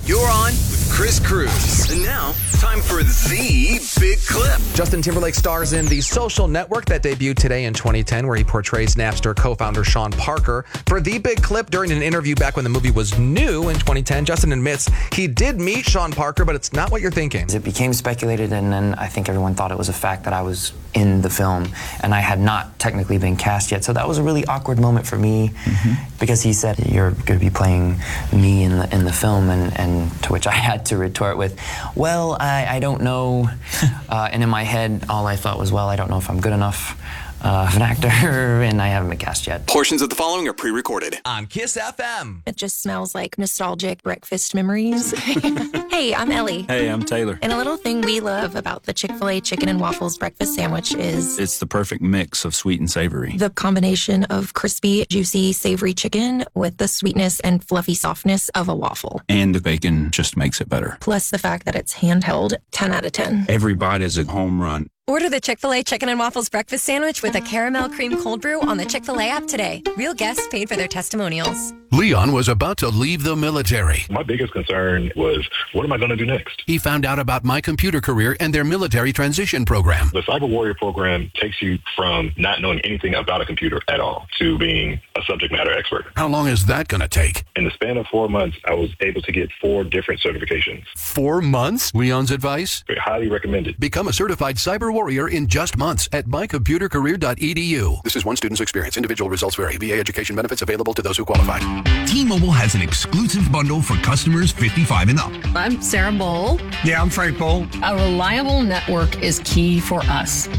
You're on with Chris Cruz. And now, time for the big clip. Justin Timberlake stars in The Social Network that debuted today in 2010, where he portrays Napster co-founder Sean Parker. For the big clip, during an interview back when the movie was new in 2010, Justin admits he did meet Sean Parker, but it's not what you're thinking. It became speculated, and then I think everyone thought it was a fact that I was in the film, and I had not technically been cast yet. So that was a really awkward moment for me, because he said, "You're going to be playing me in the film," and to which I had to retort with, "Well, I don't know." And in my head, all I thought was, well, I don't know if I'm good enough of an actor, and I haven't been cast yet. Portions of the following are pre-recorded On Kiss FM. It just smells like nostalgic breakfast memories. Hey, I'm Ellie. Hey, I'm Taylor. And a little thing we love about the Chick-fil-A chicken and waffles breakfast sandwich is It's the perfect mix of sweet and savory. the combination of crispy, juicy, savory chicken with the sweetness and fluffy softness of a waffle. And the bacon just makes it better. Plus the fact that it's handheld, 10 out of 10. Every bite is a home run. Order the Chick-fil-A Chicken and Waffles Breakfast Sandwich with a caramel cream cold brew on the Chick-fil-A app today. Real guests paid for their testimonials. Leon was about to leave the military. My biggest concern was, what am I going to do next? He found out about My Computer Career and their military transition program. The Cyber Warrior program takes you from not knowing anything about a computer at all to being a subject matter expert. How long is that going to take? In the span of 4 months, I was able to get 4 different certifications. 4 months? Leon's advice? Highly recommended. Become a certified cyber warrior in just months at mycomputercareer.edu. This is one student's experience. Individual results vary. VA education benefits available to those who qualify. T-Mobile has an exclusive bundle for customers 55 and up. I'm Sarah Bowl. Yeah, I'm Frank Bowl. A reliable network is key for us.